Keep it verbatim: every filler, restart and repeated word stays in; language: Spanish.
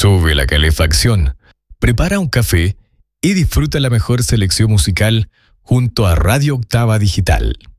Sube la calefacción, prepara un café y disfruta la mejor selección musical junto a Radio Octava Digital.